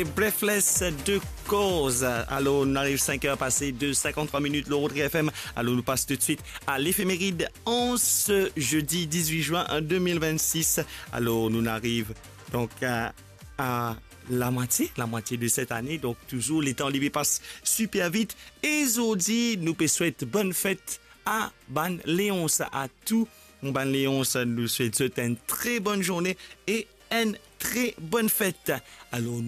Breathless de cause. Alors, on arrive 5 heures passées de 53 minutes, le Rodrigue FM. Alors, nous passe tout de suite à l'éphéméride en ce jeudi 18 juin 2026. Alors, nous arrive donc à la moitié de cette année. Donc, toujours, les temps libres passent super vite. Et aujourd'hui, nous souhaitons bonne fête à Ban Léonce, à tout Ban Léonce. Nous souhaitons une très bonne journée et une très bonne fête. Alors,